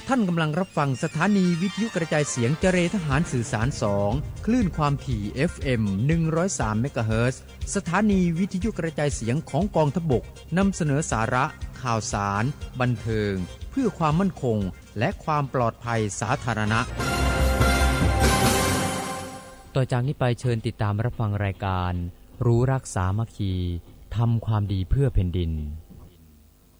ท่านกำลังรับฟังสถานีวิทยุกระจายเสียงเจรทหารสื่อสาร2คลื่นความถี่ FM 103 เมกะเฮิรตซ์สถานีวิทยุกระจายเสียงของกองทัพบกนำเสนอสาระข่าวสารบันเทิงเพื่อความมั่นคงและความปลอดภัยสาธารณะต่อจากนี้ไปเชิญติดตามรับฟังรายการรู้รักสามัคคีทำความดีเพื่อแผ่นดิน